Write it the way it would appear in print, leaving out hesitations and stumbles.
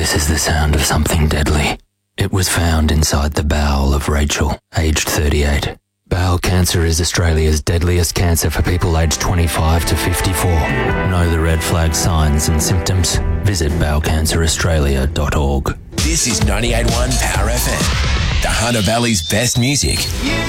This is the sound of something deadly. It was found inside the bowel of Rachel, aged 38. Bowel cancer is Australia's deadliest cancer for people aged 25 to 54. Know the red flag signs and symptoms? Visit bowelcanceraustralia.org. This is 98.1 Power FM, the Hunter Valley's best music.